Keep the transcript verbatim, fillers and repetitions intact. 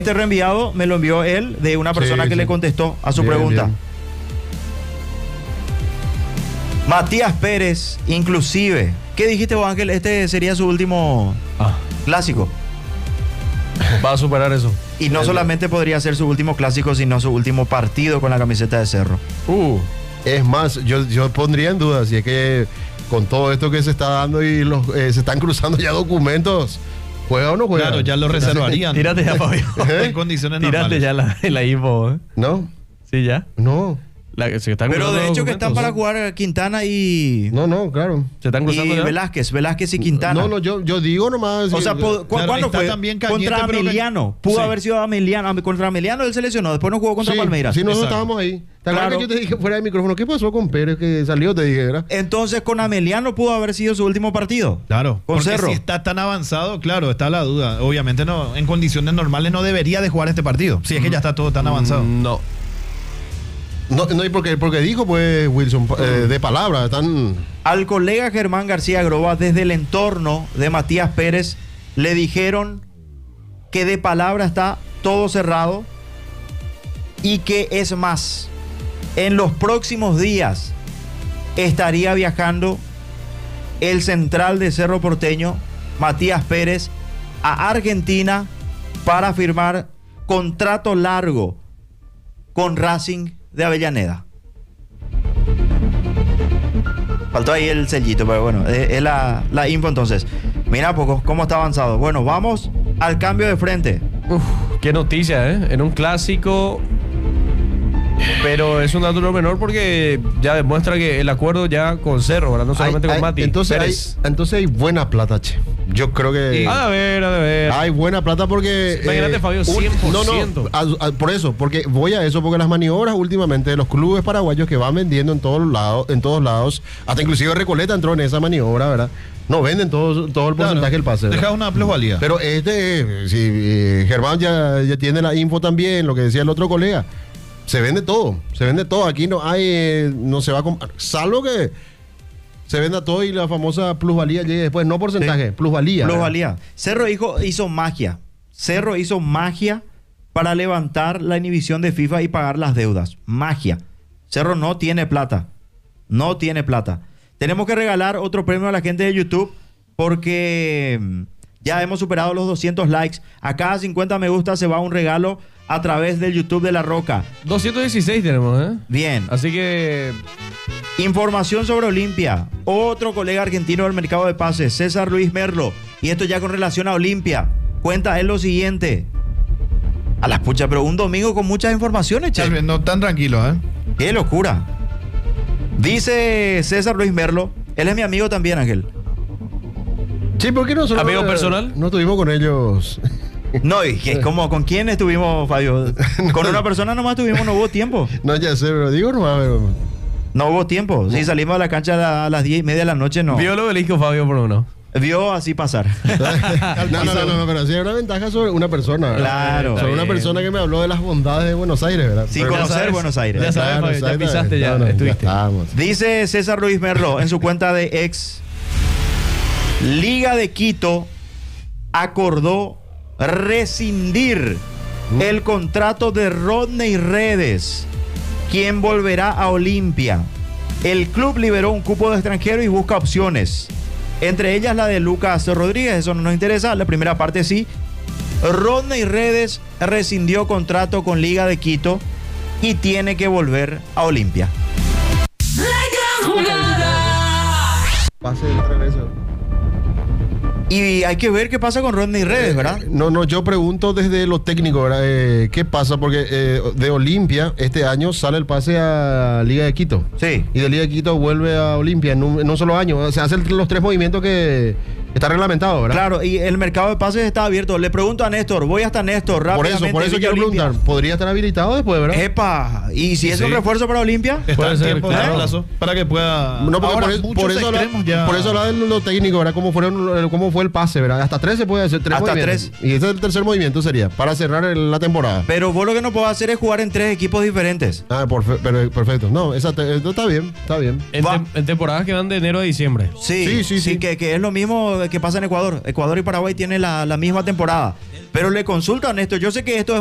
Este reenviado me lo envió él de una persona sí, que sí. le contestó a su bien, pregunta. Bien. Matías Pérez, inclusive. ¿Qué dijiste vos, Ángel? Este sería su último ah. clásico. Va a superar eso. Y no solamente podría ser su último clásico, sino su último partido con la camiseta de Cerro. Uh, es más, yo, yo pondría en duda si es que con todo esto que se está dando y los, eh, se están cruzando ya documentos, ¿juega o no juega? Claro, ya lo reservarían. Tírate ya, Fabio. ¿Eh? En condiciones Tírate normales. ya la, la info. ¿eh? ¿No? Sí, ya. No. La, se están Pero de hecho que están para jugar Quintana y... No, no, claro. Se están cruzando y ya. Velázquez, Velázquez y Quintana. No, no, yo, yo digo nomás... O sea, ¿cu claro, ¿cuándo fue? También caliente, contra Ameliano. Que... Pudo sí. haber sido Ameliano. Contra Ameliano él se lesionó. Después no jugó contra sí, Palmeiras. Sí, nosotros estábamos ahí. ¿Te acuerdas que yo te dije fuera del micrófono? ¿Qué pasó con Pérez que salió? Te dije, ¿verdad? Entonces con Ameliano pudo haber sido su último partido. Claro. Con porque Cerro. Si está tan avanzado, claro, está la duda. Obviamente no, en condiciones normales no debería de jugar este partido. Si es que ya está todo tan avanzado. Mm, no. No, no, y porque, porque dijo, pues, Wilson, eh, de palabra, están... Al colega Germán García Groba, desde el entorno de Matías Pérez, le dijeron que de palabra está todo cerrado y que es más, en los próximos días estaría viajando el central de Cerro Porteño, Matías Pérez, a Argentina para firmar contrato largo con Racing de Avellaneda. Faltó ahí el sellito, pero bueno, es, es la, la info entonces. Mira poco cómo está avanzado. Bueno, vamos al cambio de frente. Uf, qué noticia, ¿eh? En un clásico, pero es un dato menor porque ya demuestra que el acuerdo ya con Cerro, ¿verdad? No solamente hay, con Mati. Entonces hay, entonces hay buena plata, che. Yo creo que... A ver, a ver. Hay buena plata porque... Imagínate, eh, Fabio, cien por ciento. No, no, a, a, por eso, porque voy a eso, porque las maniobras últimamente de los clubes paraguayos que van vendiendo en todos lados, en todos lados, hasta inclusive Recoleta entró en esa maniobra, ¿verdad? No venden todo, todo el porcentaje claro, del pase. ¿verdad? Deja una plusvalía. Pero este, si eh, Germán ya, ya tiene la info también, lo que decía el otro colega, se vende todo, se vende todo. Aquí no hay, eh, no se va a comprar, salvo que se venda todo y la famosa plusvalía llegue después, no porcentaje, sí. plusvalía. Plusvalía. Cerro hizo, hizo magia. Cerro hizo magia para levantar la inhibición de FIFA y pagar las deudas. Magia. Cerro no tiene plata. No tiene plata. Tenemos que regalar otro premio a la gente de YouTube porque ya hemos superado los doscientos likes. A cada cincuenta me gusta se va un regalo a través del YouTube de La Roca. doscientos dieciséis tenemos, ¿eh? Bien. Así que... Información sobre Olimpia. Otro colega argentino del mercado de pases, César Luis Merlo. Y esto ya con relación a Olimpia. Cuenta él lo siguiente. A las puchas, pero un domingo con muchas informaciones, che. No tan tranquilo, ¿eh? Qué locura. Dice César Luis Merlo. Él es mi amigo también, Ángel. Sí, ¿por qué no? Solo ¿Amigo personal? No estuvimos con ellos. No, y que como con quién estuvimos, Fabio. Con una persona nomás tuvimos, no hubo tiempo. No, ya sé, pero digo nomás, pero... No hubo tiempo. Si sí, salimos a la cancha a las diez y media de la noche, no. Vio lo obelisco, Fabio, por uno. Vio así pasar. no, no, no, no, pero sí hay una ventaja sobre una persona, ¿verdad? Claro. Sobre una persona que me habló de las bondades de Buenos Aires, ¿verdad? Sin pero conocer sabes, Buenos Aires. Ya sabes, Fabio, ya pisaste, ya, no, no, estuviste. Ya dice César Luis Merlo en su cuenta de ex. Liga de Quito acordó rescindir ¿Mm? el contrato de Rodney Redes, quien volverá a Olimpia. El club liberó un cupo de extranjero y busca opciones, entre ellas la de Lucas Rodríguez. Eso no nos interesa, la primera parte sí. Rodney Redes rescindió contrato con Liga de Quito y tiene que volver a Olimpia. Pase el reverso. Y hay que ver qué pasa con Rodney Redes, ¿verdad? Eh, no, no, yo pregunto desde lo técnico, ¿verdad? Eh, ¿Qué pasa? Porque eh, de Olimpia este año sale el pase a Liga de Quito. Sí. Y de Liga de Quito vuelve a Olimpia en un, en un solo año. Se hacen los tres movimientos que está reglamentado, ¿verdad? Claro, y el mercado de pases está abierto. Le pregunto a Néstor, voy hasta Néstor, rápidamente. Por eso, por eso Villa quiero Olimpia. preguntar, ¿podría estar habilitado después, verdad? Epa, ¿y si es sí. un refuerzo para Olimpia? Puede ser, tiempo, claro. plazo, para que pueda... No, porque por, es, por eso habla, ya... por eso habla de lo técnico, ¿verdad? ¿Cómo, fueron, cómo fue el pase, ¿verdad? Hasta tres se puede hacer, tres hasta movimientos. tres. Y ese es el tercer movimiento sería, para cerrar el, la temporada. Pero vos lo que no podés hacer es jugar en tres equipos diferentes. Ah, por, pero, perfecto. No, esa te, está bien, está bien. En, te, en temporadas que van de enero a diciembre. Sí, sí, sí. sí, sí. Que, que es lo mismo que pasa en Ecuador. Ecuador y Paraguay tienen la, la misma temporada. Pero le consultan esto. Yo sé que esto es